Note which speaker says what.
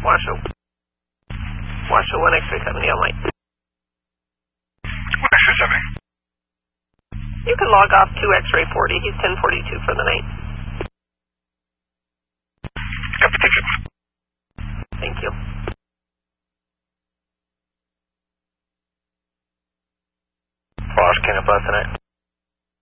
Speaker 1: Washoe. Washoe 1 X-ray 70 on light.
Speaker 2: 1 X-ray 70.
Speaker 1: You can log off 2 X-ray 40. He's 1042 for the night.
Speaker 2: Copy, thank you.
Speaker 1: Thank you.
Speaker 3: Wash, can I bus tonight?